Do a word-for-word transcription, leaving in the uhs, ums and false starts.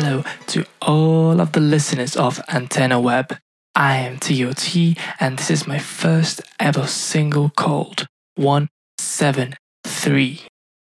hello to all of the listeners of Antenna Web. I am T O T, and this is my first ever single called one seven three.